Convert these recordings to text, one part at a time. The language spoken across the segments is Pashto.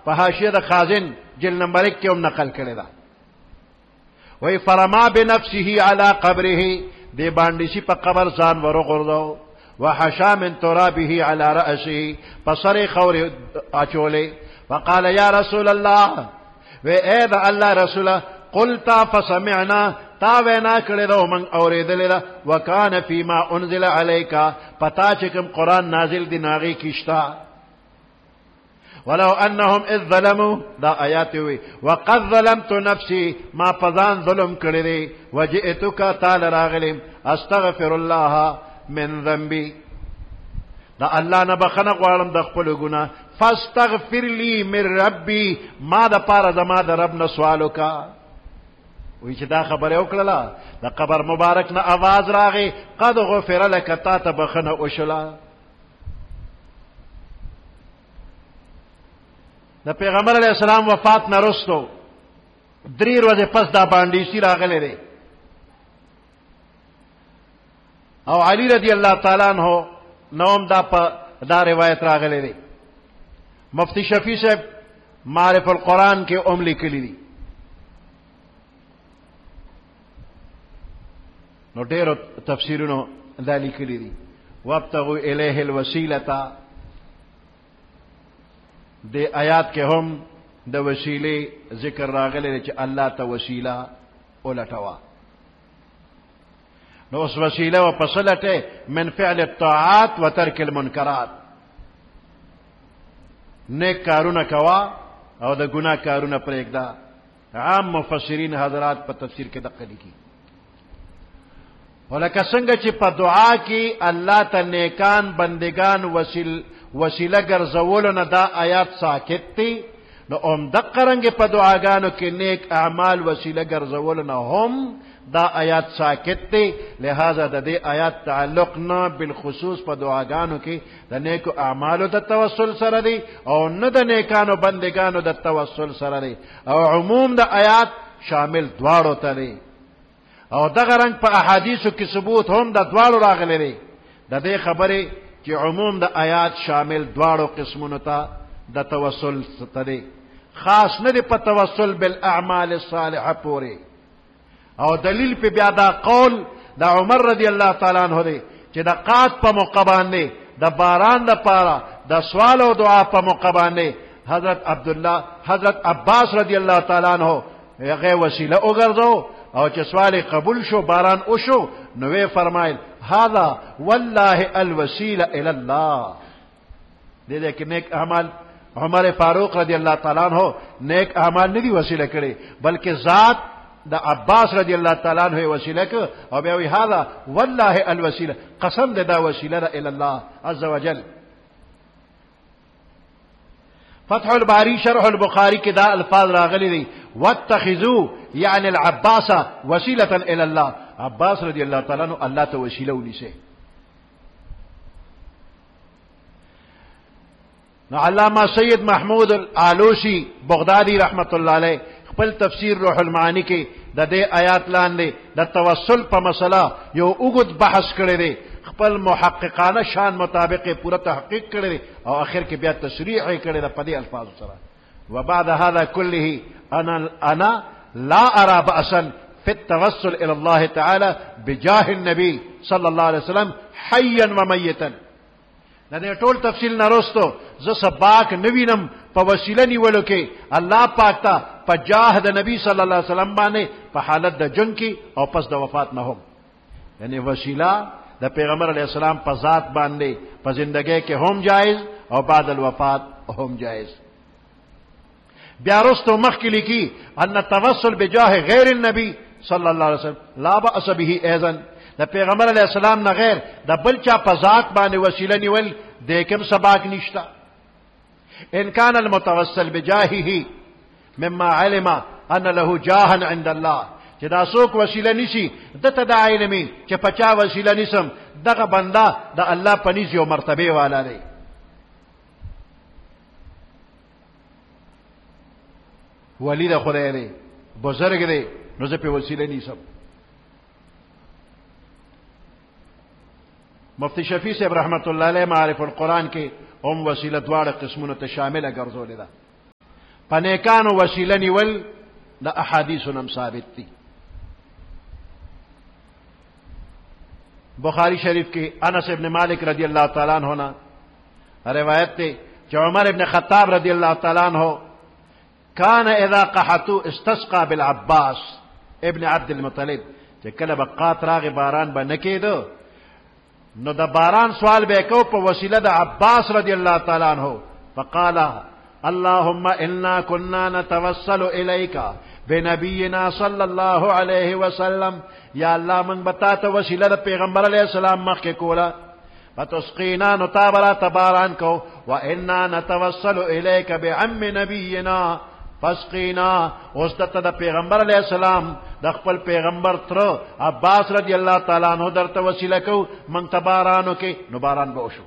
په حاشیه د خازن جلد نمبر 1 کې هم نقل کړی دا. وی فرما بنفسه علی قبره، دی باندې شي په قبر ځان ورغورځو. وحشا من ترابه على رأسه، پسر خور اچولے. فقال یا رسول اللہ، وی اے دا اللہ رسول، قلتا فسمعنا، تا وینا کړی دا من اوریدلی دا. وکان فیما انزل علیکا، پتا چکم قرآن نازل دی ناغی کشتا. ولو انهم اذ ظلموا، دا آیات ہوئی، وقد ظلمت نفسی، ما پزان ظلم کړی دی. وجئتک تال راغلم، استغفر الله من ذنبی، دا اللہ نه بخنه غواړم د خپل ګناه. فاستغفر لی من ربی، ما د پاره زما د رب نه سوال وکا. وی چې دا خبره وکړه، د قبر مبارک نه आवाज راغی، قد غفر لك، تا ته بخنه وشلا. د پیغمبر علیہ السلام وفات نه رستو 3 ورځې پس دا باندې سی راغله دی. او علی رضی اللہ تعالی عنہ نوم دا روایت راغلی دی. مفتی شفیع صاحب معرف القرآن کے ام لکلی دی. نو ډیرو تفسیرونو دا لیکلی دی. وابتغوا الیہ الوسیلۃ، دے آیات کے هم د وسیلے ذکر راغلی دی چې اللہ تا وسیلہ اولټوا. نو اس وسیلہ و پسلٹے من فعل الطاعات و ترک المنکرات، نیک کارونه کوا او د گناہ کارونه پرېږده. عام مفسرین حضرات په تفسیر کې دقه لیکي. ولکه څنګه چې په دعا کې الله ته نیکان بندگان وسیله ګرځولو نه دا آیات ساکت دي، نو هم دقه رنګې په دعاګانو کې نیک اعمال وسیله ګرځولو نه هم دا آیات ساکت دی. لہذا دا دے آیات تعلق نہ بالخصوص پا دعاگانو کی دا نیکو اعمالو دا توسل سر دی، او نہ دا نیکانو بندگانو دا توسل سر دی. او عموم دا آیات شامل دوارو تا دی، او دا غرنگ پا احادیثو کی ثبوت هم دا دوارو راغلی دی. دا دے خبری چی عموم دا آیات شامل دوارو قسمونو تا دا توسل تا دی، خاص نہ دی پا توسل بالاعمال الصالحہ پوری. او دلیل پہ بیا دا قول دا عمر رضی اللہ تعالیٰ عنہ دے چې دا قات پا موقع باندے، دا باران دا پارا، دا سوال و دعا پا موقع باندے حضرت عباس رضی اللہ تعالیٰ عنہ غی وسیلہ اگرزو، او چې سوال قبول شو باران اوشو، نوے فرمائل هذا واللہ الوسیلہ الاللہ. دے دے کہ نیک اعمال عمر فاروق رضی اللہ تعالیٰ عنہ نیک اعمال ندی وسیلہ کرے، بلکہ ذات دا عباس رضی اللہ تعالیٰ عنہ وسیلہ کو، او بیاوی هذا واللہ الوسیلہ، قسم دے دا وسیلہ دا الاللہ عز وجل. فتح الباری شرح البخاری کے دا الفاظ راغلی دی، واتخذو یعنی العباس وسیلتا الاللہ، عباس رضی اللہ تعالیٰ عنہ اللہ تا وسیلہ ونی سے. علامہ سید محمود العلوسی بغدادی رحمت اللہ علیہ خپل تفسیر روح المعانی کې د دې آیات لاندې د توسل په مسله یو اوږد بحث کړی دی. خپل محققانه شان مطابق پورا تحقیق کړی دی، او اخر کې بیا تشریح یې کړی دی په دې الفاظ سره. وبعد هذا كله انا لا ارى بأسا في التوسل الى الله تعالى بجاه النبي صلى الله عليه وسلم حيا وميتا. د دې ټول تفصیل نرستو ز سباک نوینم په وسیله نیولو کې الله پاک ته په جاه د نبی صلی الله علیه وسلم باندې په حالت د جنگ کې او پس د وفات نه هم، یعنی وسیله د پیغمبر علیہ السلام په ذات باندې په زندګۍ کې هم جائز او بعد الوفات هم جائز. بیا رستو مخ کې لیکي ان التوسل بجاه غیر النبی صلی الله علیه وسلم لا بأس به ايضا. د پیغمبر علیہ السلام نه غیر د بل چا په ذات باندې وسیله نیول د کوم سباق نشتا. ان كان المتوسل بجاهه مما علم ان له جاها عند الله، چې دا څوک وسیله نشي دته د علمي چې پچا وسیله نسم، دغه بنده د الله پنځ یو مرتبه والا دی. ولی د خدای دی، بزرگ دی، نو زه په وسیله نسم. مفتی شفیع صاحب رحمت اللہ علیہ معرف القرآن کے ام وسیلہ دواړه قسمونو ته شامل ګرځولې ده. پنیکانو وسیله نیول د احادیثو نم ثابت دی. بخاری شریف کی انس ابن مالک رضی اللہ تعالیٰ عنہ نا روایت تے کہ عمر ابن خطاب رضی اللہ تعالیٰ عنہ کان اذا قحطو استسقى بالعباس ابن عبد المطلب چې کله بقات راغ باران به نکیدو نو د باران سوال به کو په وسیله د عباس رضی اللہ تعالیٰ عنہ فقال اللهم انا كنا نتوسل اليك بنبينا صلى الله عليه وسلم یا اللہ من بتا تو وسیلہ د پیغمبر علیہ السلام مخ کے کولا فتسقینا نتابرا تباران کو وانا نتوسل الیک بعم نبینا فسقینا اوستت د پیغمبر علیہ السلام د خپل پیغمبر تر عباس رضی اللہ تعالی عنہ درته وسیلہ کو من تبارانو کې نو باران به وشو.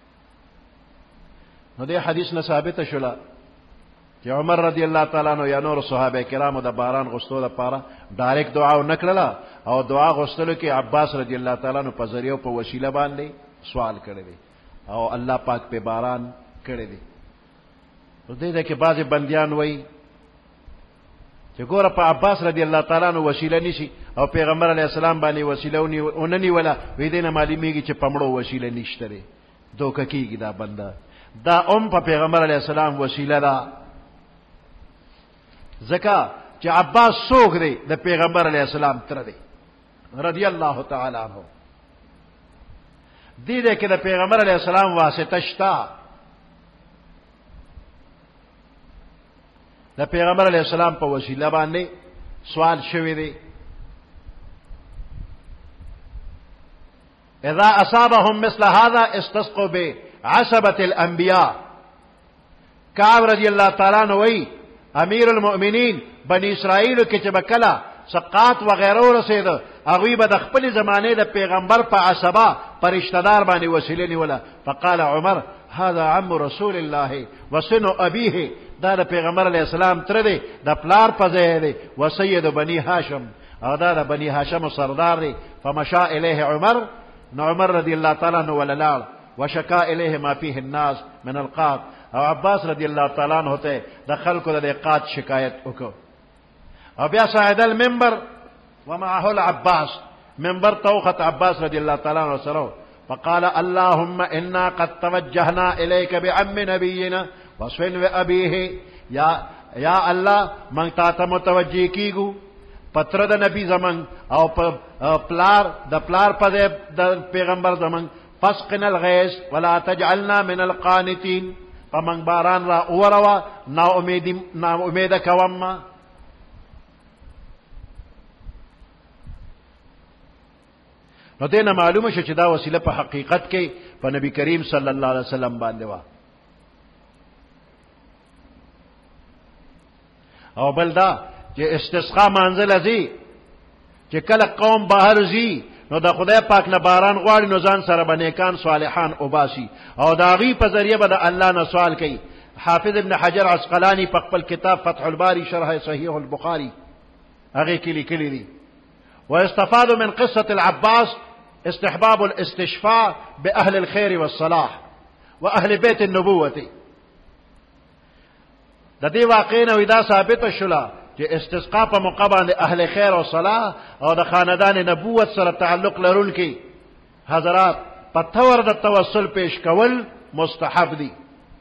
نو دې حدیث نه ثابت شولا چې عمر رضی اللہ تعالیٰ عنہ یا نور صحابه کرامو د باران غوښتلو لپاره ډایرکټ دعا ونکړه او دعا غوښتلو کې عباس رضی اللہ تعالیٰ عنہ په ذریعہ په وسیله باندې سوال کړی دی او الله پاک په باران کړی دی. نو دې کې بعض بندیان وایي چې ګوره په عباس رضی اللہ تعالیٰ عنہ وسیله نشي او پیغمبر علیہ السلام باندې وسیله وننی ولا وې دې نه معلومیږي چې پمړو وسیله نشته لري دوکه کیږي دا بنده دا په پیغمبر علیہ السلام وسیله ده زکا چې عباس سوګ دی د پیغمبر علیہ السلام تر دی رضی اللہ تعالی عنہ دې کې د پیغمبر علیہ السلام واسطه شتا د پیغمبر علیہ السلام په وسیله باندې سوال شوی دی. اذا اصابهم مثل هذا استسقوا بعصبة الانبیاء کعب رضی اللہ تعالی عنہ وی امیر المؤمنین بنی اسرائیل کې چې بکلا سقات وغیرہ ورسید هغوی به د خپل زمانه د پیغمبر په عصبه پر رشتہ دار باندې وسیله نیوله. فقال عمر هذا عم رسول الله وسن ابيه دا د پیغمبر علیہ السلام تر دی د پلار په ځای دی وسید بنی هاشم او دا د بنی هاشم سردار دی. فمشى الیه عمر نو عمر رضی اللہ تعالی عنہ وللال وشکا الیه ما فيه الناس من القات او عباس رضی اللہ تعالی عنہ ته د خلکو د قات شکایت وکړه او بیا صعد المنبر ومعه العباس منبر توخت عباس رضی اللہ تعالی عنہ سره فقال اللهم انا قد توجهنا اليك بعم نبينا وصفن ابيه یا الله من تا متوجه کیګو پتر د نبی زمن او پلار د پلار په د پیغمبر زمن فسقنا الغيث ولا تجعلنا من القانتين فمن باران را اوروا نا امید کوما. نو دینا معلومه شو چې دا وسیله په حقیقت کې په نبی کریم صلی الله علیه وسلم باندې وا. او بل دا چې استسقا منزل ازي چې کله قوم بهر زی نو د خدای پاک نه باران غواړي نو ځان سره بنیکان صالحان وباسي او دا غي په ذریعہ به د الله نه سوال کوي. حافظ ابن حجر عسقلانی په خپل کتاب فتح الباری شرح صحیح البخاری هغه کې لیکلي دي واستفاد من قصه العباس استحباب الاستشفاء باهل الخير والصلاح واهل بيت النبوه. د دې واقعې نو دا ثابت شولا چې استسقاء په موقع باندې اهل خیر او صلاح او د خاندان نبوت سره تعلق لرونکي حضرات په تور د توسل پیش کول مستحب دي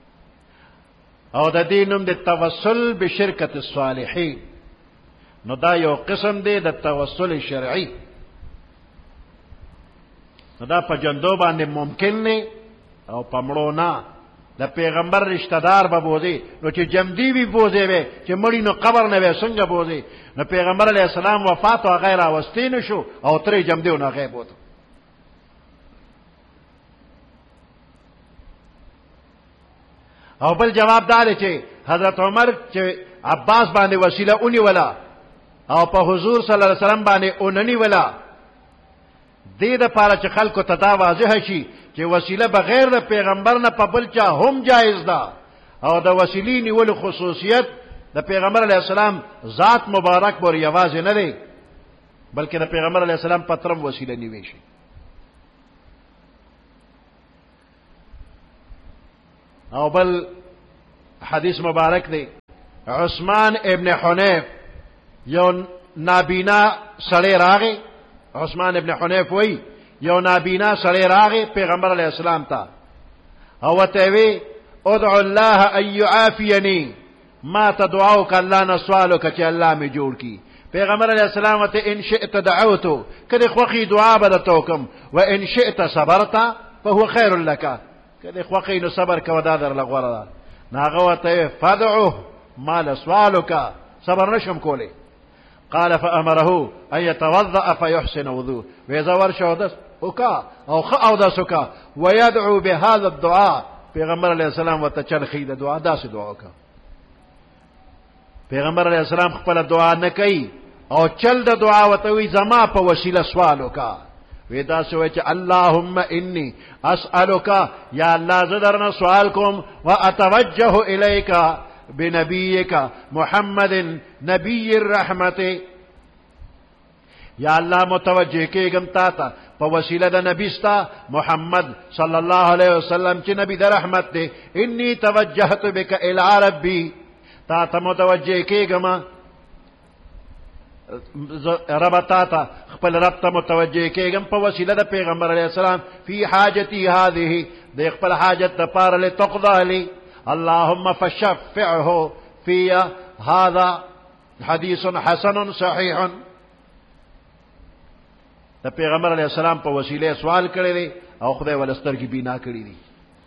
او د دې نوم د توسل بشرکت الصالحین. نو دا یو قسم دی د توسل شرعي نو دا په جندو باندې ممکن نه او په مړو نه. د پیغمبر رشتہ دار به بوزي نو چې جمدی وی بوزي وي چې مړی نو قبر نه وي څنګه بوزي. نو پیغمبر علیہ السلام وفات او غیر واستین شو او ترې جمدی نه غیب وته. او بل جواب دار چې حضرت عمر چې عباس باندې وسیله اونې ولا او په حضور صلی الله علیه وسلم باندې اوننی ولا دې د پاره چې خلکو ته دا واضح شي چې وسیله بغیر د پیغمبر نه په بل چا هم جایز ده او د وسیلې نیولو خصوصیت د پیغمبر علیہ السلام ذات مبارک بور یواز نه دی بلکې د پیغمبر علیہ السلام پترم وسیله نیوي شي. او بل حدیث مبارک دی عثمان ابن حنیف یو نابینا سړی راغی. عثمان ابن حنیف وی یو نابینا سړی راغی پیغمبر علیہ السلام ته او ورته وی ادعو الله ان يعافيني، ما ته دعا وکړه الله نه سوال وکړه چې الله مې جوړ کی. پیغمبر علیہ السلام ته ان شئت دعوت، کله خوخي دعا به درته وکم، و ان شئت صبرت فهو خير لك، کله خوخي نو صبر کوه دا در لغوره ده. ناغه ورته فدعوه، مال سوال وکړه صبر نشم کولی. قال فأمره أن يتوضأ فيحسن وضوء، وإذا ورش أودس وكا أو خ أودس وكا ويدعو بهذا الدعاء. پیغمبر علیہ السلام وتچل خید دعا داس دعا وکا. پیغمبر علیہ السلام خپل دعا نه کوي او چل د دعا وتوي زما په وسیله سوال وکا. ودا سوچ اللهم اني اسالك، یا الله زدرنا سوال کوم، واتوجه اليك بنبيك محمد نبي الرحمة، یا الله متوجه کېږم تا ته په وسیله د نبی ستا محمد صلی الله علیه وسلم چې نبی د رحمت دی. انی توجهت بک الی ربی، تا ته متوجه کېږم رب تا ته خپل رب ته متوجه کېږم په وسیله د پیغمبر علیه السلام فی حاجتی هذه، د خپل حاجت لپاره لتقضى لي. اللهم فشفعه في هذا حديث حسن صحيح. د پیغمبر علیہ السلام په وسیله سوال کړی دی او خدای ولسترګي بینا کړی دی.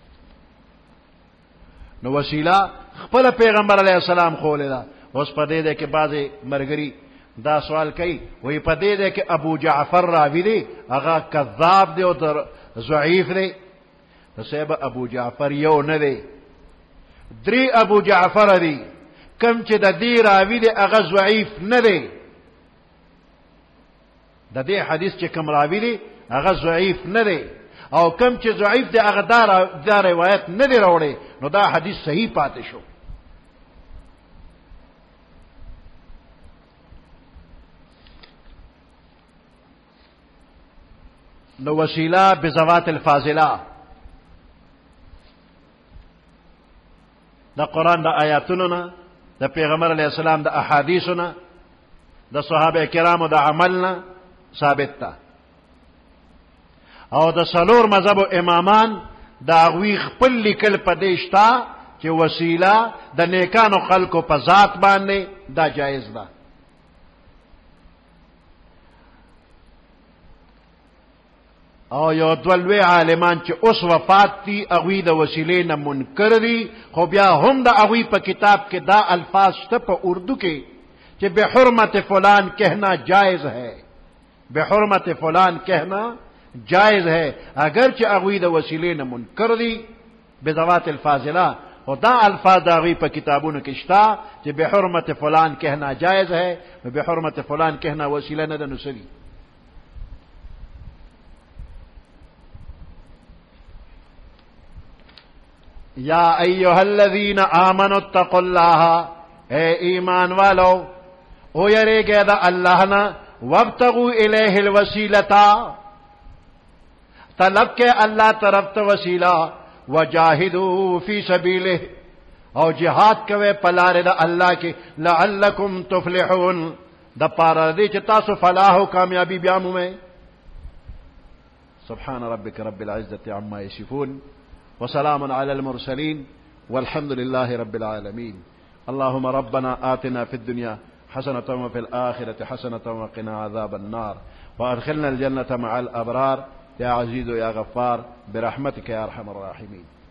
نو وسیله خپل پیغمبر علیہ السلام خولې ده. اوس په دې ده کې بعضې مرګري دا سوال کوي، وی په دې ده کې ابو جعفر راوي دی هغه کذاب دی او ضعیف دی. صاحب ابو جعفر یو نه دی، دری ابو جعفر دی. کم چې د دې راوي دی هغه ضعیف نه دی، د دې حدیث چې کم راوي دی هغه ضعیف نه دی، او کم چې ضعیف دی هغه دا روایت نه دی راوړی، نو دا حدیث صحیح پاتې شو. نو وسیله بذوات الفاضله د قرآن د آیاتونو نه، د پیغمبر علیہ السلام د احادیثو نه، د صحابه کرامو د عمل نه ثابت ده. او د څلور مذهبو امامان د هغوی خپل لیکل په دې شته چې وسیله د نیکانو خلکو په ذات باندې دا جایز ده. او یو دولوی عالمان چې اوس وفات دي هغوی د وسیلې نه منکر دي، خو بیا هم د هغوی په کتاب کې دا الفاظ شته په اردو کې چې بحرمت فلان کہنا جائز ہے، بحرمت فلان کہنا جائز ہے، اگرچہ هغوی د وسیلې نه منکر دي بذوات الفاضله، خو دا الفاظ د هغوی په کتابونو کې شته چې بحرمت فلان کہنا جائز ہے، بحرمت فلان کہنا وسیله نه ده. نو سوي یا ایها الذین آمنوا اتقوا الله، اے ایمان والو او یریږئ د الله نه، وابتغوا الیہ الوسیلۃ، طلب کے اللہ طرف تو وسیلہ، وجاہدوا فی سبیلہ، او جہاد کوے پلار دا اللہ کے، لعلکم تفلحون، دا پارا دی چھ تاسو فلاح و کامیابی بیامو میں. سبحان ربک رب العزت عما یصفون وسلام علی المرسلین والحمد لله رب العالمين. اللهم ربنا آتنا في الدنيا حسنة وفي الآخرة حسنة وقنا عذاب النار، وأدخلنا الجنة مع الأبرار يا عزيز يا غفار برحمتك يا أرحم الراحمين.